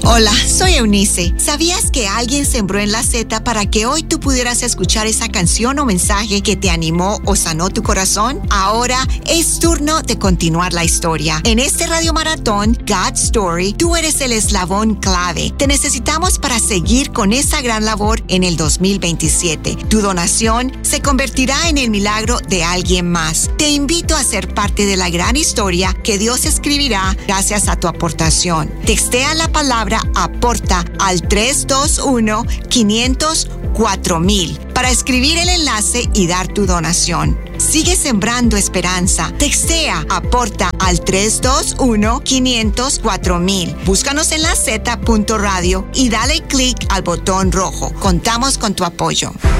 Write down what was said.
Hola, soy Eunice. ¿Sabías que alguien sembró en la Z para que hoy tú pudieras escuchar esa canción o mensaje que te animó o sanó tu corazón? Ahora es turno de continuar la historia. En este Radio Maratón, God's Story, tú eres el eslabón clave. Te necesitamos para seguir con esa gran labor en el 2027. Tu donación se convertirá en el milagro de alguien más. Te invito a ser parte de la gran historia que Dios escribirá gracias a tu aportación. Textea la palabra aporta al 321-500-4000 para escribir el enlace y dar tu donación. Sigue sembrando esperanza. Textea aporta al 321-500-4000. Búscanos en la z.radio y dale clic al botón rojo. Contamos con tu apoyo.